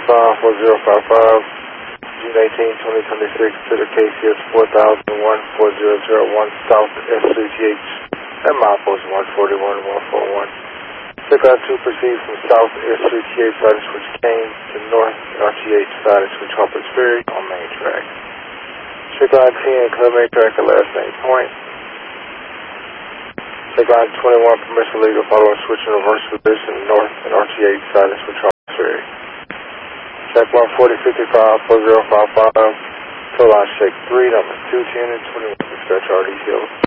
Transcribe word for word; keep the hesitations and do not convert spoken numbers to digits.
five four zero five five, June eighteenth, twenty twenty-six, to the K C S four thousand one, four zero zero one South S three T H at milepost one forty-one, one forty-one. Checkout two proceeds from South S three T H side of switch Kane to North R T H side of switch Harper's Ferry on main track. Checkout ten, Club main track at last name point. Checkout twenty-one, permission legal following switch in reverse position North and R T H side of switch Harper's Ferry. Check one forty fifty-five, four zero five five, tow line check three, numbers two ten and twenty-one, dispatch R D Hill.